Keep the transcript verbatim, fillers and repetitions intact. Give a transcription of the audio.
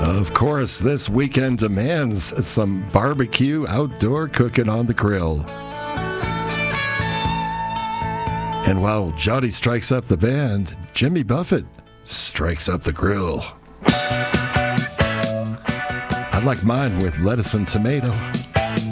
Of course, this weekend demands some barbecue outdoor cooking on the grill. And while Johnny strikes up the band, Jimmy Buffett strikes up the grill. I like mine with lettuce and tomato.